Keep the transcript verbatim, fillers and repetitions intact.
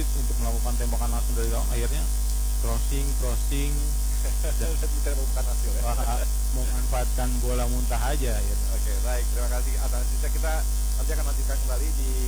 sulit untuk melakukan tembakan langsung dari gawang, akhirnya crossing crossing dan tidak menemukan hasil ya. memanfaatkan bola muntah aja ya. Oke, baik, terima kasih atas kita. Kita nanti akan lanjutkan kembali di